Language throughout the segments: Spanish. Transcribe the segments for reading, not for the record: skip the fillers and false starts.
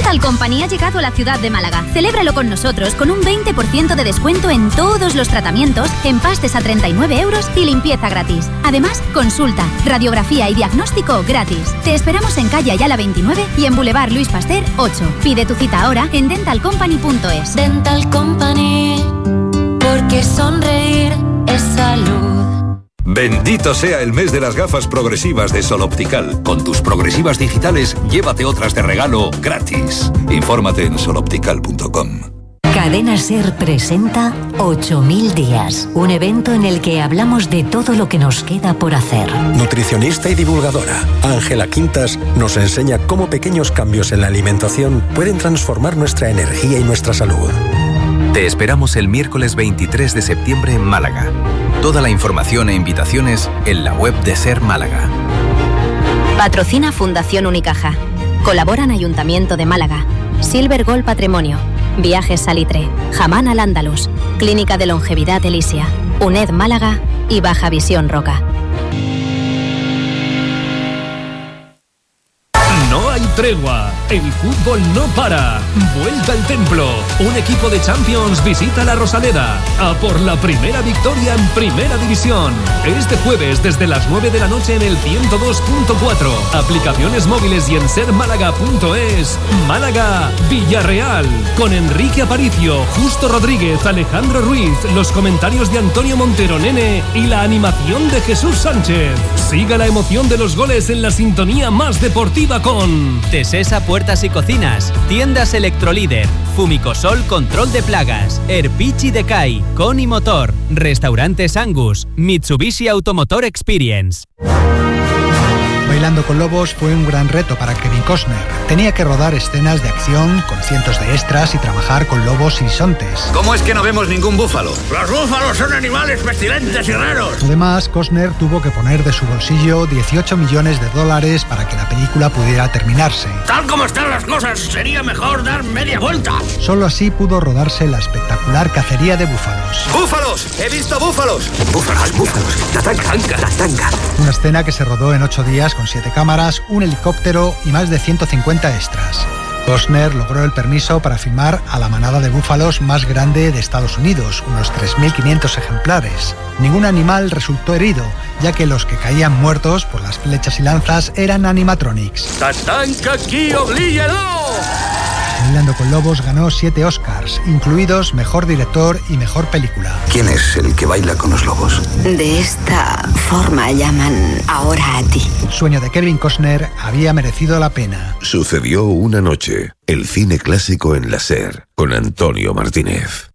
Dental Company ha llegado a la ciudad de Málaga. Celébralo con nosotros con un 20% de descuento en todos los tratamientos, empastes a 39 € y limpieza gratis. Además, consulta, radiografía y diagnóstico gratis. Te esperamos en calle Ayala 29 y en Boulevard Luis Pasteur 8. Pide tu cita ahora en dentalcompany.es. Dental Company, porque sonreír es salud. Bendito sea el mes de las gafas progresivas de Sol Optical. Con tus progresivas digitales, llévate otras de regalo gratis. Infórmate en soloptical.com. Cadena SER presenta 8000 días, un evento en el que hablamos de todo lo que nos queda por hacer. Nutricionista y divulgadora Ángela Quintas nos enseña cómo pequeños cambios en la alimentación pueden transformar nuestra energía y nuestra salud. Te esperamos el miércoles 23 de septiembre en Málaga. Toda la información e invitaciones en la web de SER Málaga. Patrocina Fundación Unicaja. Colaboran Ayuntamiento de Málaga, Silver Gold Patrimonio, Viajes Salitre, Jamán Al Andalus, Clínica de Longevidad Elisia, UNED Málaga y Baja Visión Roca. No hay tregua, el fútbol no para. Vuelta al templo. Un equipo de Champions visita la Rosaleda a por la primera victoria en Primera División. Este jueves desde las 9 de la noche en el 102.4. Aplicaciones móviles y en sermálaga.es. Málaga, Villarreal. Con Enrique Aparicio, Justo Rodríguez, Alejandro Ruiz, los comentarios de Antonio Montero Nene y la animación de Jesús Sánchez. Siga la emoción de los goles en la sintonía más deportiva con Tesesa Puertas y Cocinas, Tiendas Electrolíder, Fumicosol Control de Plagas, Erpichi Decay, Coni Motor, Restaurantes Angus, Mitsubishi Automotor Experience. Bailando con lobos fue un gran reto para Kevin Costner. Tenía que rodar escenas de acción con cientos de extras y trabajar con lobos y bisontes. ¿Cómo es que no vemos ningún búfalo? ¡Los búfalos son animales pestilentes y raros! Además, Costner tuvo que poner de su bolsillo $18 millones para que la película pudiera terminarse. Tal como están las cosas, sería mejor dar media vuelta. Solo así pudo rodarse la espectacular cacería de búfalos. ¡Búfalos! ¡He visto búfalos! ¡Búfalos, búfalos! ¡La tanga! Una escena que se rodó en 8 días con 7 cámaras, un helicóptero y más de 150 extras. Costner logró el permiso para filmar a la manada de búfalos más grande de Estados Unidos, unos 3.500 ejemplares. Ningún animal resultó herido, ya que los que caían muertos por las flechas y lanzas eran animatronics. ¡Tatanka aquí, oblíguelo! Bailando con lobos ganó 7 Oscars, incluidos Mejor Director y Mejor Película. ¿Quién es el que baila con los lobos? De esta forma llaman ahora a ti. Sueño de Kevin Costner había merecido la pena. Sucedió una noche, el cine clásico en la SER, con Antonio Martínez.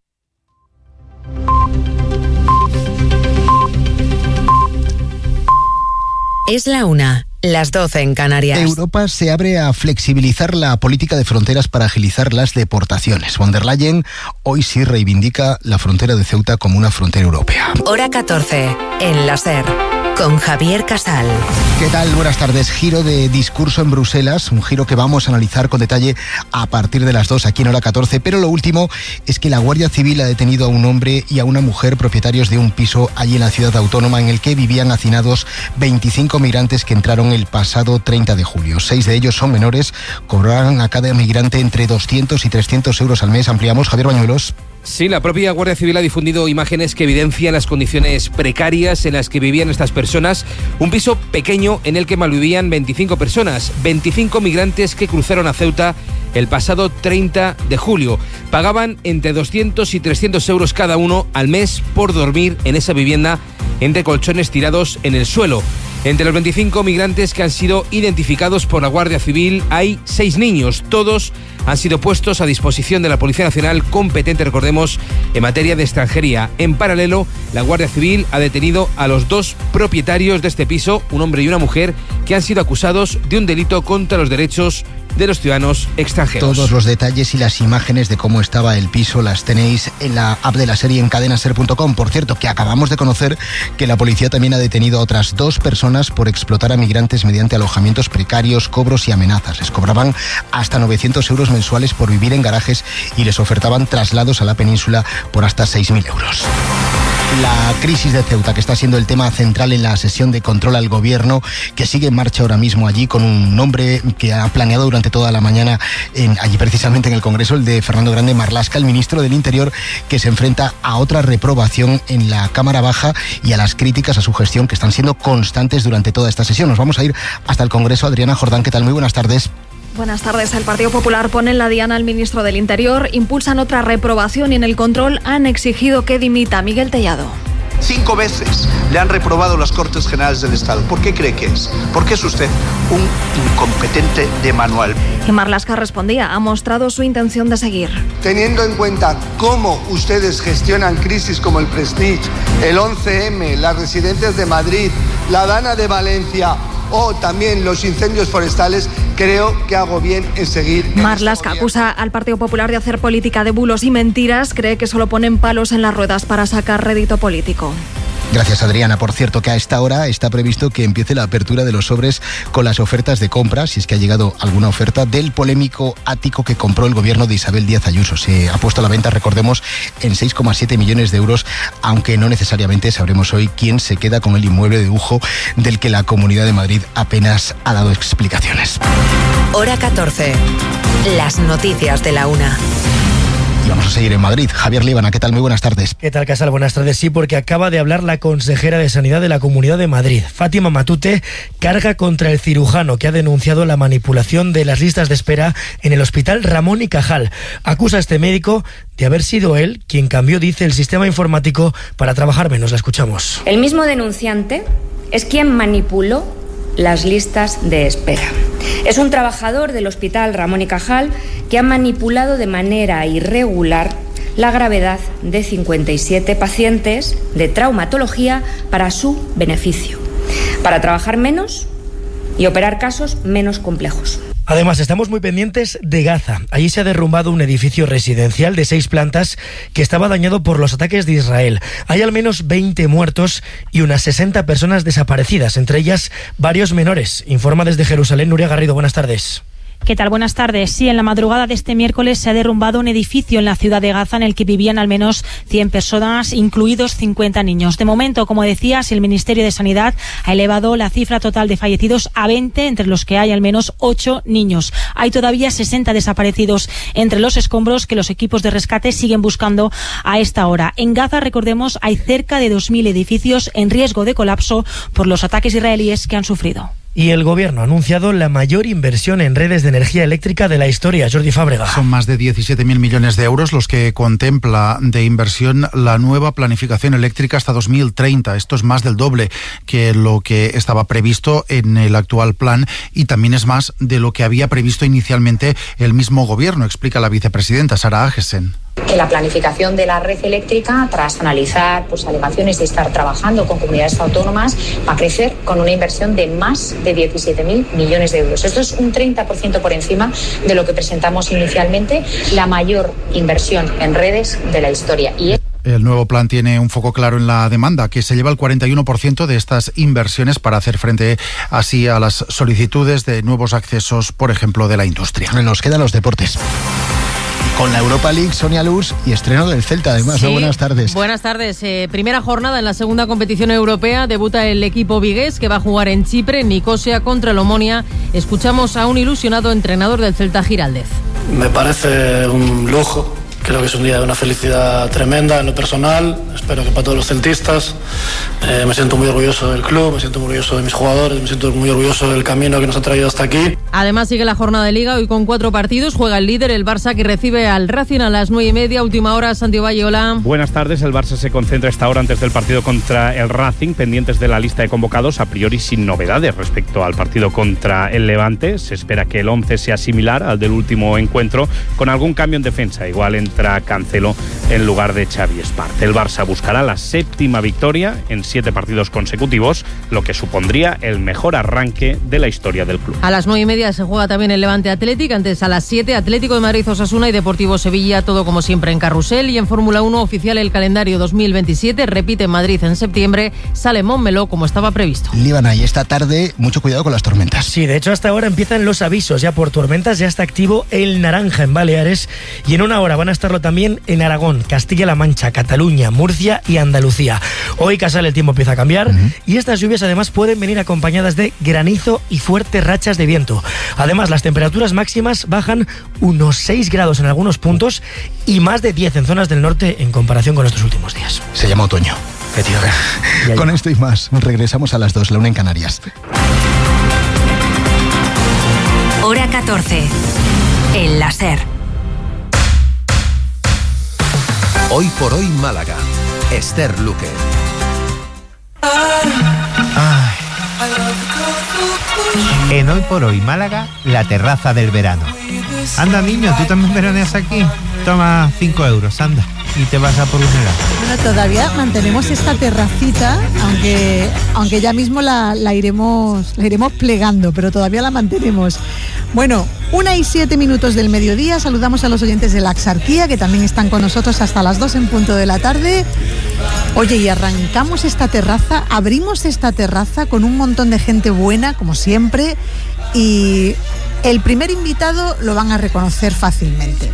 Es la 1, las 12 en Canarias. Europa se abre a flexibilizar la política de fronteras para agilizar las deportaciones. Von der Leyen hoy sí reivindica la frontera de Ceuta como una frontera europea. Hora 14, en la SER, con Javier Casal. ¿Qué tal? Buenas tardes. Giro de discurso en Bruselas, un giro que vamos a analizar con detalle a partir de las 2 aquí en Hora 14, pero lo último es que la Guardia Civil ha detenido a un hombre y a una mujer propietarios de un piso allí en la ciudad autónoma en el que vivían hacinados 25 migrantes que entraron el pasado 30 de julio. 6 de ellos son menores, cobrarán a cada migrante entre 200 y 300 euros al mes. Ampliamos, Javier Bañuelos. Sí, la propia Guardia Civil ha difundido imágenes que evidencian las condiciones precarias en las que vivían estas personas. Un piso pequeño en el que malvivían 25 personas, 25 migrantes que cruzaron a Ceuta el pasado 30 de julio. Pagaban entre 200 y 300 euros cada uno al mes por dormir en esa vivienda entre colchones tirados en el suelo. Entre los 25 migrantes que han sido identificados por la Guardia Civil hay 6 niños. Todos han sido puestos a disposición de la Policía Nacional, competente, recordemos, en materia de extranjería. En paralelo, la Guardia Civil ha detenido a los 2 propietarios de este piso, un hombre y una mujer, que han sido acusados de un delito contra los derechos de los ciudadanos extranjeros. Todos los detalles y las imágenes de cómo estaba el piso las tenéis en la app de la serie en cadenaser.com. Por cierto, que acabamos de conocer que la policía también ha detenido a otras 2 personas por explotar a migrantes mediante alojamientos precarios, cobros y amenazas. Les cobraban hasta 900 euros mensuales por vivir en garajes y les ofertaban traslados a la península por hasta 6.000 euros. La crisis de Ceuta, que está siendo el tema central en la sesión de control al gobierno, que sigue en marcha ahora mismo allí con un nombre que ha planeado durante toda la mañana allí precisamente en el Congreso, el de Fernando Grande Marlaska, el ministro del Interior, que se enfrenta a otra reprobación en la Cámara Baja y a las críticas a su gestión que están siendo constantes durante toda esta sesión. Nos vamos a ir hasta el Congreso. Adriana Jordán, ¿qué tal? Muy buenas tardes. Buenas tardes. El Partido Popular pone en la diana al ministro del Interior, impulsan otra reprobación y en el control han exigido que dimita. Miguel Tellado. 5 veces le han reprobado las Cortes Generales del Estado. ¿Por qué cree que es? Porque es usted un incompetente de manual. Y Marlaska respondía, ha mostrado su intención de seguir. Teniendo en cuenta cómo ustedes gestionan crisis como el Prestige, el 11M, las residencias de Madrid, la Dana de Valencia o también los incendios forestales, creo que hago bien en seguir. Marlaska acusa al Partido Popular de hacer política de bulos y mentiras. Cree que solo ponen palos en las ruedas para sacar rédito político. Gracias, Adriana. Por cierto, que a esta hora está previsto que empiece la apertura de los sobres con las ofertas de compra, si es que ha llegado alguna oferta, del polémico ático que compró el gobierno de Isabel Díaz Ayuso. Se ha puesto a la venta, recordemos, en 6,7 millones de euros, aunque no necesariamente sabremos hoy quién se queda con el inmueble de lujo del que la Comunidad de Madrid apenas ha dado explicaciones. Hora 14. Las noticias de la 1. Y vamos a seguir en Madrid. Javier Líbana, ¿qué tal? Muy buenas tardes. ¿Qué tal, Casal? Buenas tardes. Sí, porque acaba de hablar la consejera de Sanidad de la Comunidad de Madrid. Fátima Matute carga contra el cirujano que ha denunciado la manipulación de las listas de espera en el Hospital Ramón y Cajal. Acusa a este médico de haber sido él quien cambió, dice, el sistema informático para trabajar menos. La escuchamos. El mismo denunciante es quien manipuló las listas de espera. Es un trabajador del Hospital Ramón y Cajal que ha manipulado de manera irregular la gravedad de 57 pacientes de traumatología para su beneficio, para trabajar menos y operar casos menos complejos. Además, estamos muy pendientes de Gaza. Allí se ha derrumbado un edificio residencial de 6 plantas que estaba dañado por los ataques de Israel. Hay al menos 20 muertos y unas 60 personas desaparecidas, entre ellas varios menores. Informa desde Jerusalén Nuria Garrido. Buenas tardes. ¿Qué tal? Buenas tardes. Sí, en la madrugada de este miércoles se ha derrumbado un edificio en la ciudad de Gaza en el que vivían al menos 100 personas, incluidos 50 niños. De momento, como decías, el Ministerio de Sanidad ha elevado la cifra total de fallecidos a 20, entre los que hay al menos 8 niños. Hay todavía 60 desaparecidos entre los escombros que los equipos de rescate siguen buscando a esta hora. En Gaza, recordemos, hay cerca de 2.000 edificios en riesgo de colapso por los ataques israelíes que han sufrido. Y el Gobierno ha anunciado la mayor inversión en redes de energía eléctrica de la historia. Jordi Fábrega. Son más de 17.000 millones de euros los que contempla de inversión la nueva planificación eléctrica hasta 2030. Esto es más del doble que lo que estaba previsto en el actual plan y también es más de lo que había previsto inicialmente el mismo Gobierno, explica la vicepresidenta Sara Agesen. Que la planificación de la red eléctrica, tras analizar alegaciones y estar trabajando con comunidades autónomas, va a crecer con una inversión de más de 17.000 millones de euros. Esto es un 30% por encima de lo que presentamos inicialmente, la mayor inversión en redes de la historia. El nuevo plan tiene un foco claro en la demanda, que se lleva el 41% de estas inversiones para hacer frente así a las solicitudes de nuevos accesos, por ejemplo, de la industria. Nos quedan los deportes. Con la Europa League, Sonia Luz, y estreno del Celta, además. Sí, ¿no? Buenas tardes. Buenas tardes. Primera jornada en la segunda competición europea. Debuta el equipo vigués, que va a jugar en Chipre, en Nicosia, contra el Omonia. Escuchamos a un ilusionado entrenador del Celta, Giraldez. Me parece un lujo. Creo que es un día de una felicidad tremenda en lo personal, espero que para todos los celtistas. Me siento muy orgulloso del club, me siento muy orgulloso de mis jugadores, me siento muy orgulloso del camino que nos ha traído hasta aquí. Además sigue la jornada de Liga, hoy con 4 partidos, juega el líder, el Barça, que recibe al Racing a las 9:30, última hora. Santiago Valle, hola. Buenas tardes, el Barça se concentra esta hora antes del partido contra el Racing, pendientes de la lista de convocados, a priori sin novedades respecto al partido contra el Levante. Se espera que el 11 sea similar al del último encuentro, con algún cambio en defensa, igual entra Cancelo en lugar de Xavi Espart. El Barça buscará la 7ª victoria en 7 partidos consecutivos, lo que supondría el mejor arranque de la historia del club. A las 9:30 se juega también el Levante Athletic, antes a las 7 Atlético de Madrid Osasuna y Deportivo Sevilla, todo como siempre en Carrusel. Y en Fórmula 1 oficial el calendario 2027, repite en Madrid en septiembre, sale Montmeló como estaba previsto. Líbana, y esta tarde mucho cuidado con las tormentas. Sí, de hecho hasta ahora empiezan los avisos ya por tormentas, ya está activo el naranja en Baleares y en una hora van a estarlo también en Aragón. Aragón, Castilla-La Mancha, Cataluña, Murcia y Andalucía. Hoy Casal el tiempo empieza a cambiar y estas lluvias además pueden venir acompañadas de granizo y fuertes rachas de viento. Además, las temperaturas máximas bajan unos 6 grados en algunos puntos y más de 10 en zonas del norte en comparación con estos últimos días. Se llama otoño. Con esto y más, regresamos a las 2, la 1 en Canarias. Hora 14. En la SER. Hoy por hoy Málaga. Esther Luque. En Hoy por Hoy Málaga, la terraza del verano. Anda, niño, ¿tú también veraneas aquí? Toma 5 euros, anda, y te vas a por un helado. Bueno, todavía mantenemos esta terracita, aunque ya mismo la iremos plegando, pero todavía la mantenemos. Bueno, 1:07 del mediodía, saludamos a los oyentes de la Axarquía, que también están con nosotros hasta las 2 en punto de la tarde. Oye, y arrancamos esta terraza, abrimos esta terraza con un montón de gente buena, como siempre, y el primer invitado lo van a reconocer fácilmente.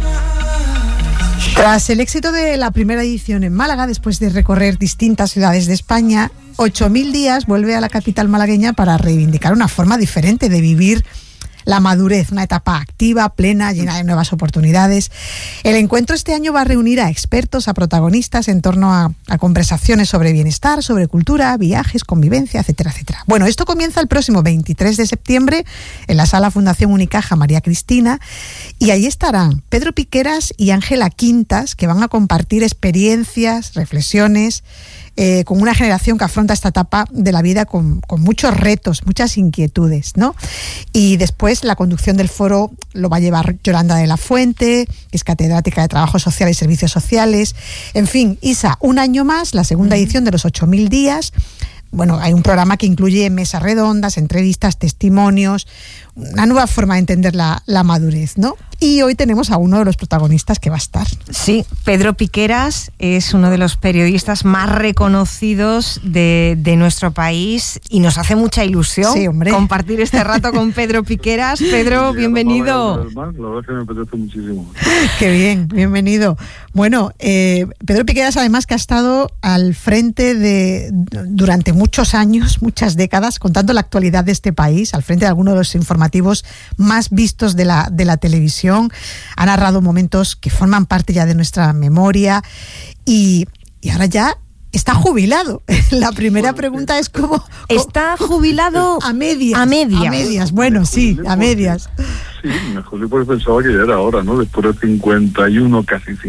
Tras el éxito de la primera edición en Málaga, después de recorrer distintas ciudades de España, 8000 días vuelve a la capital malagueña para reivindicar una forma diferente de vivir la madurez, una etapa activa, plena, llena de nuevas oportunidades. El encuentro este año va a reunir a expertos, a protagonistas en torno a conversaciones sobre bienestar, sobre cultura, viajes, convivencia, etcétera, etcétera. Bueno, esto comienza el próximo 23 de septiembre en la Sala Fundación Unicaja María Cristina y ahí estarán Pedro Piqueras y Ángela Quintas, que van a compartir experiencias, reflexiones, con una generación que afronta esta etapa de la vida con muchos retos, muchas inquietudes, ¿no? Y después la conducción del foro lo va a llevar Yolanda de la Fuente, que es catedrática de Trabajo Social y Servicios Sociales. En fin, Isa, un año más, la segunda edición de los 8000 días. Bueno, hay un programa que incluye mesas redondas, entrevistas, testimonios, una nueva forma de entender la madurez, ¿no? Y hoy tenemos a uno de los protagonistas que va a estar. Sí, Pedro Piqueras es uno de los periodistas más reconocidos de nuestro país y nos hace mucha ilusión compartir este rato con Pedro Piqueras. Pedro, bienvenido. La verdad que me apetece muchísimo. Qué bien, bienvenido. Bueno, Pedro Piqueras además que ha estado al frente durante muchos años, muchas décadas, contando la actualidad de este país, al frente de algunos de los informativos más vistos de la televisión. Ha narrado momentos que forman parte ya de nuestra memoria y ahora ya está jubilado. La primera pregunta es ¿cómo? ¿Está jubilado? A medias. A medias. A medias, bueno, sí, a medias. Sí, me jodí porque pensaba que ya era ahora, ¿no? Después de 52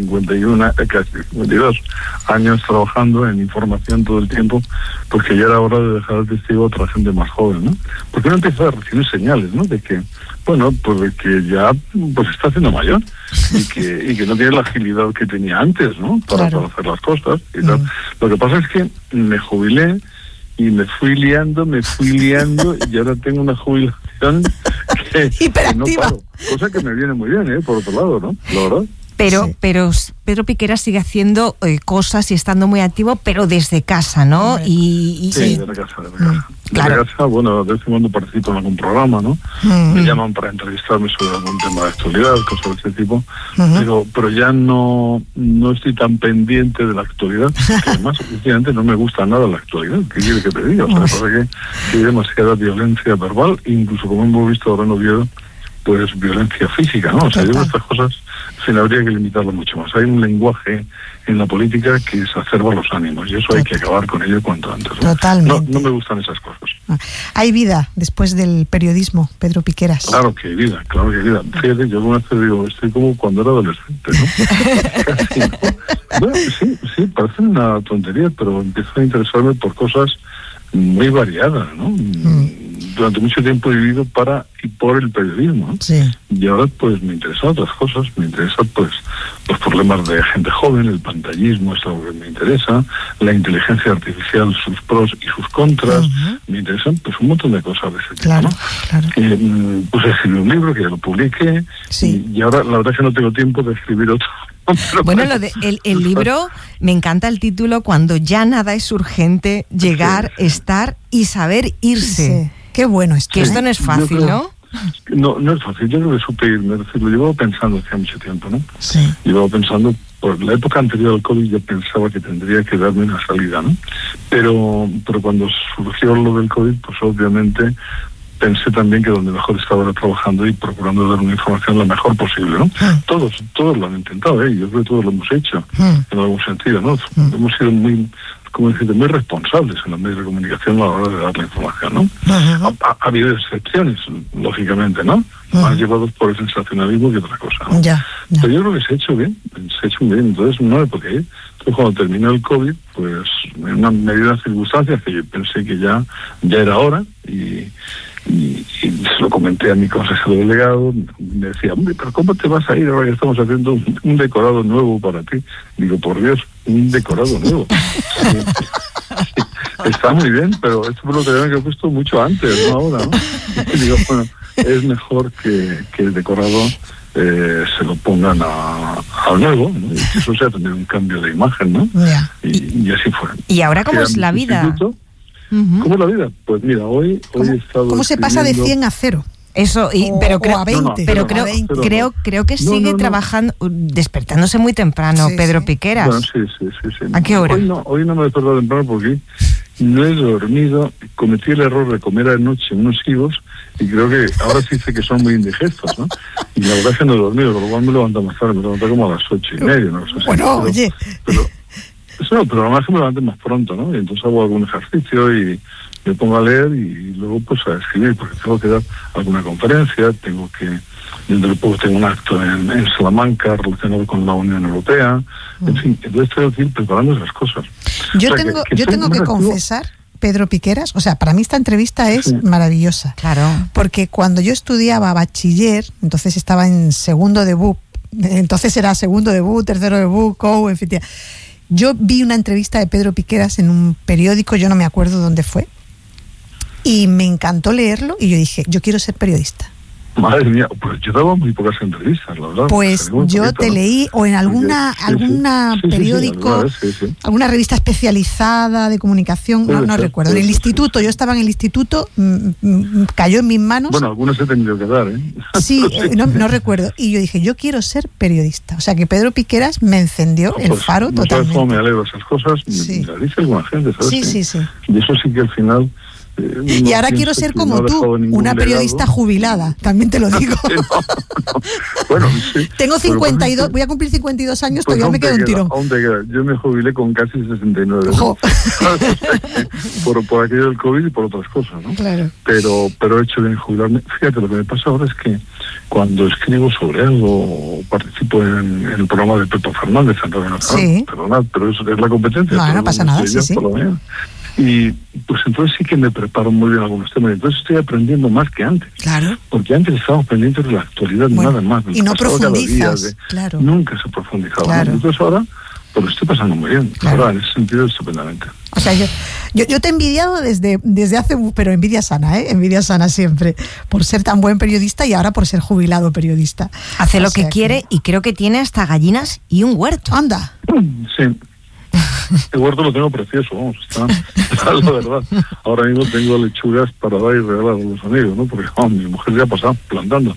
años trabajando en información todo el tiempo, pues que ya era hora de dejar el testigo a otra gente más joven, ¿no? Porque uno empieza a recibir señales, ¿no? De que, bueno, pues de que ya pues está haciendo mayor y que no tiene la agilidad que tenía antes, ¿no? Para hacer las cosas y tal. Lo que pasa es que me jubilé y me fui liando y ahora tengo una jubilación que no paro. Cosa que me viene muy bien, por otro lado, ¿no? La verdad. Pero Pedro Piqueras sigue haciendo cosas y estando muy activo, pero desde casa, ¿no? Sí, desde casa. Claro. Desde casa, bueno, de vez en cuando participo en algún programa, ¿no? Me llaman para entrevistarme sobre algún tema de actualidad, cosas de ese tipo, pero ya no estoy tan pendiente de la actualidad, que además, efectivamente, no me gusta nada la actualidad. ¿Qué quiere que te diga? O sea, me parece que hay demasiada violencia verbal, incluso como hemos visto ahora en Oviedo, pues violencia física, ¿no? O sea, yo creo que estas cosas se habría que limitarlo mucho más. Hay un lenguaje en la política que exacerba los ánimos y eso hay que acabar con ello cuanto antes, ¿no? Totalmente. No me gustan esas cosas. Hay vida después del periodismo, Pedro Piqueras. Claro que hay vida. Fíjate, yo alguna vez digo, estoy como cuando era adolescente, ¿no? Casi, ¿no? Bueno, sí, parece una tontería, pero empiezo a interesarme por cosas muy variadas, ¿no? Durante mucho tiempo he vivido para y por el periodismo, ¿no? Sí. Y ahora pues me interesan otras cosas, me interesan pues los problemas de gente joven, el pantallismo es algo que me interesa, la inteligencia artificial, sus pros y sus contras, me interesan pues un montón de cosas de ese tipo, ¿no? Pues escribí un libro que ya lo publiqué y ahora la verdad es que no tengo tiempo de escribir otro. Bueno, el libro, me encanta el título, Cuando ya nada es urgente, llegar, estar y saber irse. Sí. Qué bueno esto. Que esto no es fácil, ¿no? No es fácil. Yo creo que supe irme, es decir, lo llevaba pensando hacía mucho tiempo, ¿no? Sí. Llevaba pensando, por la época anterior al COVID yo pensaba que tendría que darme una salida, ¿no? Pero cuando surgió lo del COVID, pues obviamente pensé también que donde mejor estaba era trabajando y procurando dar una información lo mejor posible, ¿no? Todos lo han intentado, yo creo que todos lo hemos hecho, en algún sentido, ¿no? Hemos sido muy responsables en los medios de comunicación a la hora de dar la información, ¿no? Ha habido excepciones, lógicamente, ¿no? Más llevados por el sensacionalismo que otra cosa, ¿no? Pero yo creo que se ha hecho bien, entonces no me podía ir. Entonces cuando terminó el COVID, pues en una medida de circunstancias que yo pensé que ya era hora y se lo comenté a mi consejero delegado, me decía, hombre, pero ¿cómo te vas a ir ahora que estamos haciendo un decorado nuevo para ti? Digo, por Dios, un decorado nuevo. Está muy bien, pero esto fue lo que habían puesto mucho antes, no ahora, ¿no? Y digo, bueno, es mejor que el decorado se lo pongan al nuevo, ¿no? Y eso sea tener un cambio de imagen, ¿no? Y así fue. ¿Y ahora cómo es la vida? ¿Cómo es la vida? Pues mira, hoy he estado... ¿Cómo se pasa de 100 a 0? Eso, pero creo, a 20. Pero creo que sigue trabajando, despertándose muy temprano, Pedro Piqueras. Bueno, sí. ¿A qué hora? Hoy no me he despertado temprano porque no he dormido, cometí el error de comer anoche unos higos y creo que ahora sí sé que son muy indigestos, ¿no? Y la verdad es que no he dormido, por lo cual me levanto más tarde, me levanto como a las 8:30, ¿no? Pero además que me levanto más pronto, ¿no? Y entonces hago algún ejercicio y me pongo a leer y luego pues a escribir, porque tengo que dar alguna conferencia, dentro de poco tengo un acto en Salamanca relacionado con la Unión Europea, en fin, entonces tengo que ir preparando esas cosas. Yo tengo que confesar, Pedro Piqueras, o sea, para mí esta entrevista es maravillosa. Claro. Porque cuando yo estudiaba bachiller, entonces estaba en segundo de BUP, entonces era segundo de BUP, tercero de BUP, COU, en fin. Yo vi una entrevista de Pedro Piqueras en un periódico, yo no me acuerdo dónde fue, y me encantó leerlo y yo dije, yo quiero ser periodista. Madre mía, pues yo daba muy pocas entrevistas, la verdad. Pues yo te leí, o en alguna periódico, alguna revista especializada de comunicación, no recuerdo. En el instituto, yo estaba en el instituto, cayó en mis manos. Bueno, algunos he tenido que dar, ¿eh? Sí, no recuerdo. Y yo dije, yo quiero ser periodista. O sea que Pedro Piqueras me encendió el faro totalmente. ¿Sabes cómo me alegro esas cosas? Me la dice alguna gente, ¿sabes? Sí. Y eso sí que al final... y ahora quiero ser como tú, una periodista jubilada, también te lo digo. Bueno, sí. Tengo 52, voy a cumplir 52 años, pues todavía me queda un tirón. Aún te queda. Yo me jubilé con casi 69. por aquello del COVID y por otras cosas, ¿no? Claro. Pero he hecho bien jubilarme. Fíjate, lo que me pasa ahora es que cuando escribo sobre algo o participo en el programa de Pepo Fernández, perdonad, pero eso es la competencia. No pasa nada, sí. Y pues entonces sí que me preparo muy bien algunos temas. Entonces estoy aprendiendo más que antes. Claro. Porque antes estábamos pendientes de la actualidad, nada más. Y no profundizas. Claro. Nunca se profundizaba. Claro. Entonces ahora, pues lo estoy pasando muy bien. Claro. Ahora, en ese sentido, estupendamente. O sea, yo te he envidiado desde hace, pero envidia sana, Envidia sana siempre, por ser tan buen periodista y ahora por ser jubilado periodista. Hace lo que quiere y creo que tiene hasta gallinas y un huerto. Anda. Sí. El huerto lo tengo precioso, vamos, está la verdad. Ahora mismo tengo lechugas para dar y regalar a los amigos, ¿no? Porque mi mujer ya pasaba plantando.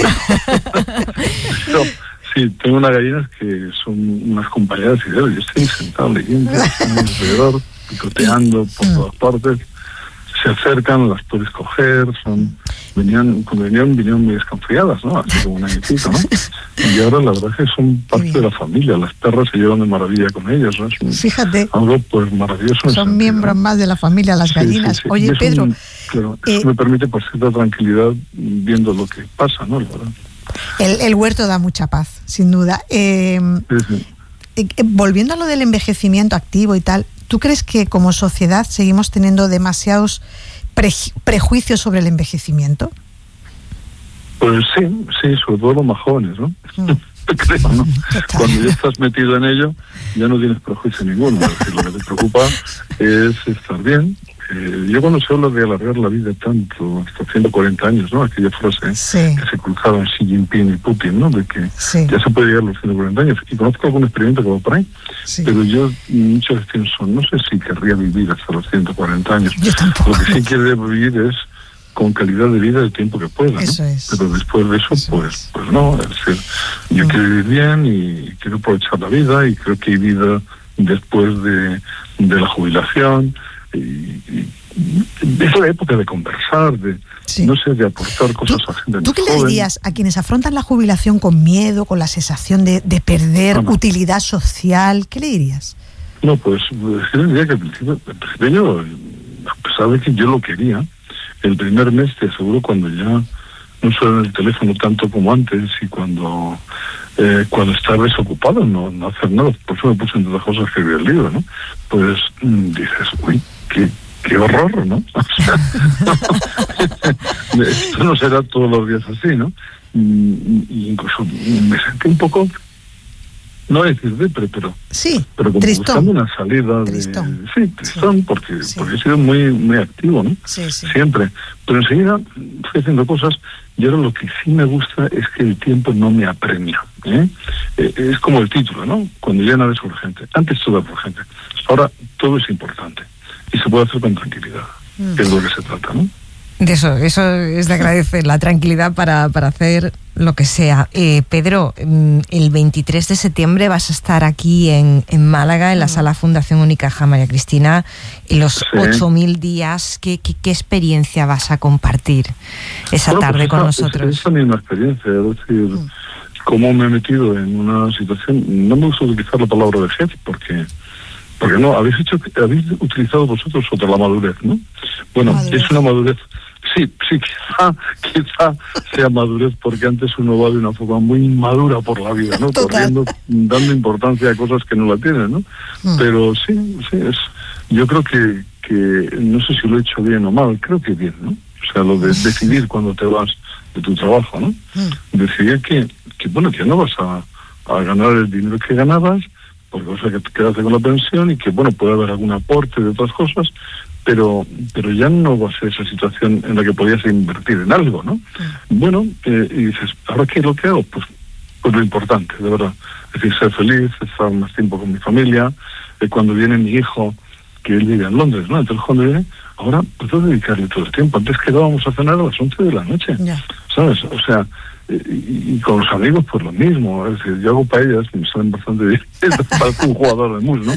Pero, sí, tengo unas gallinas que son unas compañeras ideales. Yo estoy sentado leyendo alrededor, picoteando por todas partes. Se acercan, las puedes coger, cuando vinieron muy desconfiadas, ¿no? Así como un añitito, ¿no? Y ahora la verdad es que son parte de la familia, las perras se llevan de maravilla con ellas, ¿no? Fíjate. Algo pues maravilloso. Son miembros más de la familia, las gallinas. Sí. Oye, Pedro. Eso me permite pues cierta tranquilidad viendo lo que pasa, ¿no? La verdad. El huerto da mucha paz, sin duda. Volviendo a lo del envejecimiento activo y tal, ¿tú crees que como sociedad seguimos teniendo demasiados prejuicios sobre el envejecimiento? Pues sí, sobre todo los más jóvenes, ¿no? Creo, ¿no? Cuando ya estás metido en ello, ya no tienes prejuicio ninguno. Es decir, lo que te preocupa es estar bien. Yo cuando se habla de alargar la vida tanto, hasta 140 años, ¿no? Aquella frase que se cruzaron Xi Jinping y Putin, ¿no? De que ya se puede llegar a los 140 años. Y conozco algún experimento que va por ahí. Pero yo, muchas veces no sé si querría vivir hasta los 140 años. Yo tampoco. Lo que sí quiero vivir es con calidad de vida el tiempo que pueda, ¿no? Eso es. Pero después de eso, pues no, es decir, yo quiero vivir bien y quiero aprovechar la vida, y creo que hay vida después de la jubilación, y es la época de conversar, de no sé, de aportar cosas a gente. ¿Tú qué le dirías a quienes afrontan la jubilación con miedo, con la sensación de perder utilidad social? ¿Qué le dirías? No, pues yo diría que al principio yo, a pesar de que yo lo quería, el primer mes te aseguro, cuando ya no suena el teléfono tanto como antes, y cuando estás desocupado, no hacer nada, por eso me puse entre las cosas que escribí el libro, ¿no? Pues dices, uy, qué horror, ¿no? O sea, esto no será todos los días así, ¿no? Y incluso me sentí un poco, no decir pero como tristón, buscando una salida tristón. Tristón, porque he sido muy activo, ¿no? Siempre. Pero enseguida fui haciendo cosas, y ahora lo que sí me gusta es que el tiempo no me apremia, ¿eh? Es como el título, ¿no? Cuando ya nada es urgente. Antes todo era urgente. Ahora todo es importante. Y se puede hacer con tranquilidad, que es lo que se trata, ¿no? De eso es de agradecer, la tranquilidad para hacer lo que sea. Pedro, el 23 de septiembre vas a estar aquí en Málaga, en la Sala Fundación Unicaja María Cristina, en los 8.000 días. ¿Qué experiencia vas a compartir esa tarde con nosotros? Es la misma experiencia, es decir, cómo me he metido en una situación. No me gusta utilizar la palabra vejez, porque no, habéis utilizado vosotros la madurez, ¿no? Bueno, es una madurez. Sí, quizá sea madurez, porque antes uno va de una forma muy inmadura por la vida, ¿no? Corriendo, dando importancia a cosas que no la tienen, ¿no? Pero sí, yo creo que no sé si lo he hecho bien o mal, creo que bien, ¿no? O sea, lo de decidir cuando te vas de tu trabajo, ¿no? Decidir que no vas a ganar el dinero que ganabas, porque vas a quedarte con la pensión, y que, puede haber algún aporte de otras cosas, pero ya no va a ser esa situación en la que podías invertir en algo, ¿no? Y dices, ¿ahora qué es lo que hago? Pues lo importante, de verdad. Es decir, ser feliz, estar más tiempo con mi familia. Cuando viene mi hijo, que él vive en Londres, ¿no? Entonces cuando viene, ahora puedo dedicarle todo el tiempo. Antes quedábamos a cenar a las 11 de la noche, ¿sabes? O sea, y con los amigos pues lo mismo, es decir, yo hago paellas, me salen bastante bien, parezco un jugador de mus, ¿no?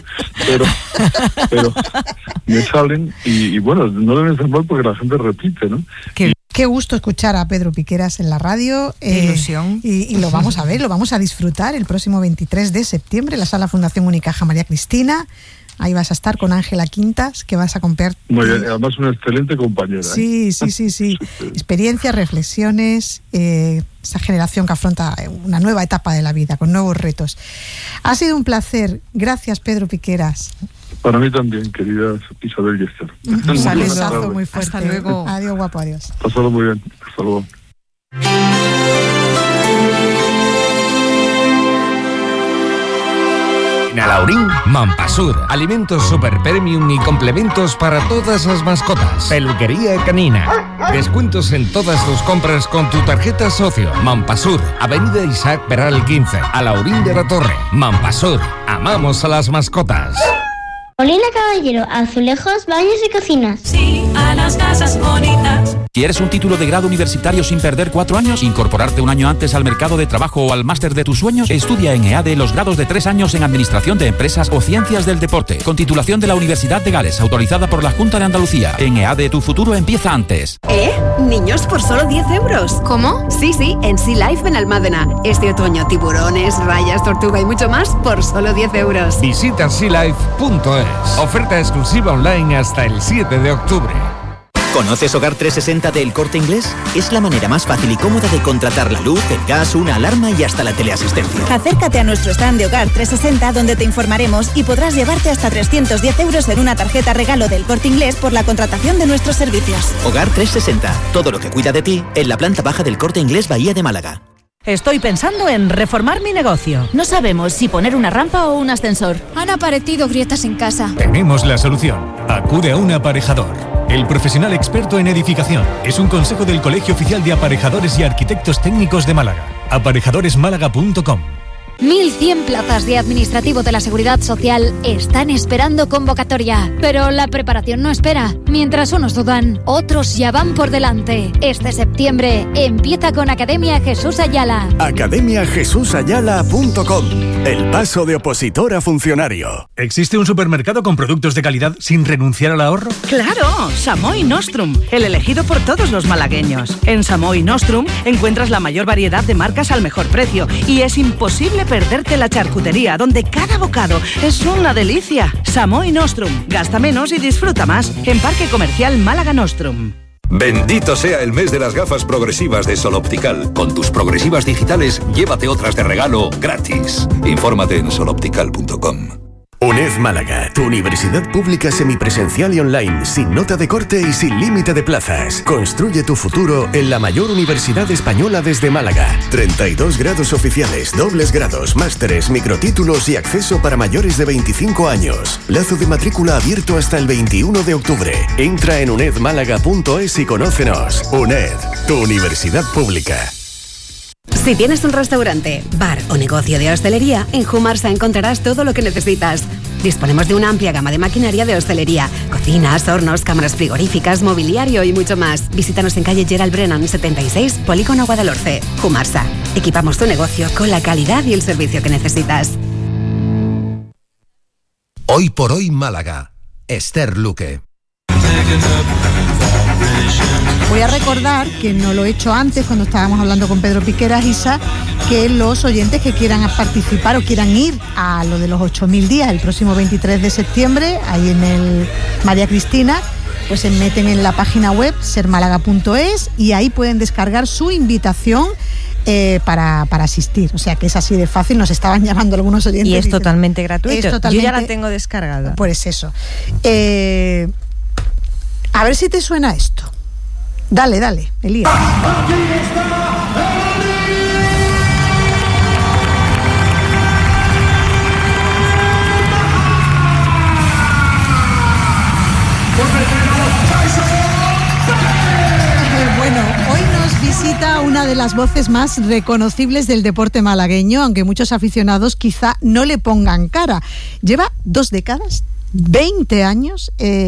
Pero me salen, y no deben ser mal porque la gente repite, ¿no? Qué gusto escuchar a Pedro Piqueras en la radio. Ilusión. Y lo vamos a ver, lo vamos a disfrutar el próximo 23 de septiembre en la Sala Fundación Unicaja María Cristina. Ahí vas a estar con Ángela Quintas, que vas a compartir. Muy bien, además una excelente compañera. Sí. Experiencias, reflexiones, esa generación que afronta una nueva etapa de la vida, con nuevos retos. Ha sido un placer. Gracias, Pedro Piqueras. Para mí también, querida Isabel y Esther. Un saludazo muy fuerte. Hasta luego. Adiós, guapo, adiós. Pasado muy bien. Hasta luego. En Alaurín, Mampasur. Alimentos super premium y complementos para todas las mascotas. Peluquería canina. Descuentos en todas tus compras con tu tarjeta socio. Mampasur, Avenida Isaac Peral 15, Alaurín de la Torre. Mampasur, amamos a las mascotas. Molina Caballero, azulejos, baños y cocinas. Sí, a las casas bonitas. ¿Quieres un título de grado universitario sin perder 4 años? ¿Incorporarte un año antes al mercado de trabajo o al máster de tus sueños? Estudia en EADE los grados de 3 años en Administración de Empresas o Ciencias del Deporte, con titulación de la Universidad de Gales, autorizada por la Junta de Andalucía. En EADE tu futuro empieza antes. Niños por solo 10 euros. ¿Cómo? Sí, en Sea Life Benalmádena. Este otoño, tiburones, rayas, tortuga y mucho más por solo 10 euros. Visita sealife.es. Oferta exclusiva online hasta el 7 de octubre. ¿Conoces Hogar 360 de El Corte Inglés? Es la manera más fácil y cómoda de contratar la luz, el gas, una alarma y hasta la teleasistencia. Acércate a nuestro stand de Hogar 360, donde te informaremos y podrás llevarte hasta 310 euros en una tarjeta regalo del Corte Inglés por la contratación de nuestros servicios. Hogar 360, todo lo que cuida de ti en la planta baja del Corte Inglés Bahía de Málaga. Estoy pensando en reformar mi negocio. No sabemos si poner una rampa o un ascensor. Han aparecido grietas en casa. Tenemos la solución. Acude a un aparejador. El profesional experto en edificación. Es un consejo del Colegio Oficial de Aparejadores y Arquitectos Técnicos de Málaga. Aparejadoresmálaga.com. 1.100 plazas de administrativo de la Seguridad Social están esperando convocatoria. Pero la preparación no espera. Mientras unos dudan, otros ya van por delante. Este septiembre empieza con Academia Jesús Ayala. academiajesusayala.com. El paso de opositor a funcionario. ¿Existe un supermercado con productos de calidad sin renunciar al ahorro? ¡Claro! Samoi Nostrum, el elegido por todos los malagueños. En Samoi Nostrum encuentras la mayor variedad de marcas al mejor precio y es imposible perderte la charcutería, donde cada bocado es una delicia. Samoi Nostrum, gasta menos y disfruta más. En Parque Comercial Málaga Nostrum. Bendito sea el mes de las gafas progresivas de Sol Optical. Con tus progresivas digitales, llévate otras de regalo gratis. Infórmate en soloptical.com. UNED Málaga, tu universidad pública semipresencial y online, sin nota de corte y sin límite de plazas. Construye tu futuro en la mayor universidad española desde Málaga. 32 grados oficiales, dobles grados, másteres, microtítulos y acceso para mayores de 25 años. Plazo de matrícula abierto hasta el 21 de octubre. Entra en unedmálaga.es y conócenos. UNED, tu universidad pública. Si tienes un restaurante, bar o negocio de hostelería, en Humarsa encontrarás todo lo que necesitas. Disponemos de una amplia gama de maquinaria de hostelería, cocinas, hornos, cámaras frigoríficas, mobiliario y mucho más. Visítanos en calle Gerald Brennan 76, Polígono Guadalhorce. Humarsa. Equipamos tu negocio con la calidad y el servicio que necesitas. Hoy por hoy Málaga. Esther Luque. Voy a recordar, que no lo he hecho antes cuando estábamos hablando con Pedro Piqueras, Isa, que los oyentes que quieran participar o quieran ir a lo de los 8.000 días el próximo 23 de septiembre, ahí en el María Cristina, pues se meten en la página web sermálaga.es y ahí pueden descargar su invitación para asistir. O sea que es así de fácil. Nos estaban llamando algunos oyentes. Y es totalmente gratuito. Es totalmente, yo ya la tengo descargada. Pues eso. A ver si te suena esto. Dale, Elías. Bueno, hoy nos visita una de las voces más reconocibles del deporte malagueño, aunque muchos aficionados quizá no le pongan cara. Lleva 2 décadas, 20 años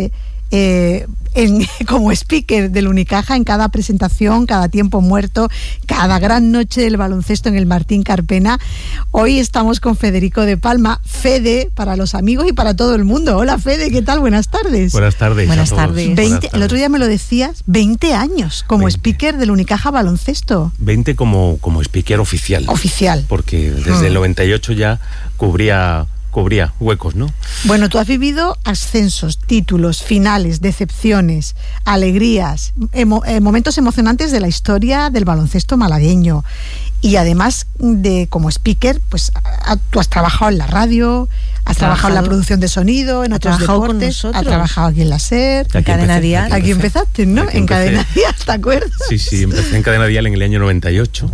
como speaker del Unicaja en cada presentación, cada tiempo muerto, cada gran noche del baloncesto en el Martín Carpena. Hoy estamos con Federico de Palma, Fede para los amigos y para todo el mundo. Hola Fede, ¿qué tal? Buenas tardes. Buenas tardes. Buenas tardes. El otro día me lo decías, 20 años como speaker del Unicaja baloncesto. 20 como speaker oficial. Oficial. Porque desde el 98 ya cubría huecos, ¿no? Bueno, tú has vivido ascensos, títulos, finales, decepciones, alegrías, momentos emocionantes de la historia del baloncesto malagueño. Y además de como speaker, pues tú has trabajado en la radio, has trabajado en la producción de sonido, en otros deportes, has trabajado aquí en la SER, en Cadena Dial. Aquí empezaste, ¿no? En Cadena Dial, ¿te acuerdas? Sí, empecé en Cadena Dial en el año 98,